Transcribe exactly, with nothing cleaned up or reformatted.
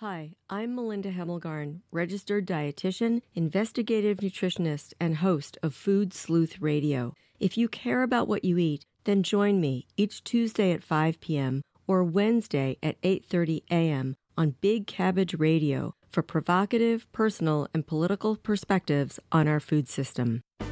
Hi, I'm Melinda Hemmelgarn, registered dietitian, investigative nutritionist, and host of Food Sleuth Radio. If you care about what you eat, then join me each Tuesday at five p.m. or Wednesday at eight thirty a.m. on Big Cabbage Radio for provocative, personal, and political perspectives on our food system.